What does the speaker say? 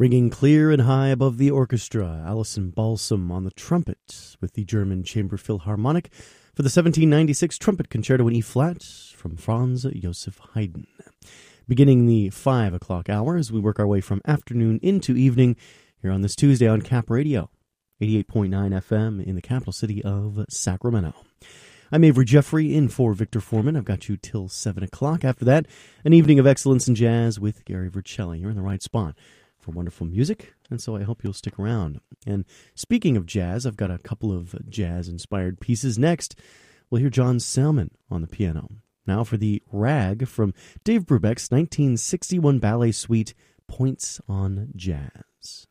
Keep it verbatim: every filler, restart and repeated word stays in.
Ringing clear and high above the orchestra, Alison Balsam on the trumpet with the German Chamber Philharmonic for the seventeen ninety-six Trumpet Concerto in E-flat from Franz Joseph Haydn. Beginning the five o'clock hour as we work our way from afternoon into evening here on this Tuesday on Cap Radio, eighty-eight point nine F M in the capital city of Sacramento. I'm Avery Jeffrey in for Victor Foreman. I've got you till seven o'clock. After that, an evening of excellence in jazz with Gary Vercelli. You're in the right spot for wonderful music, and so I hope you'll stick around. And speaking of jazz, I've got a couple of jazz-inspired pieces. Next, we'll hear John Salmon on the piano. Now for the rag from Dave Brubeck's nineteen sixty-one ballet suite, Points on Jazz.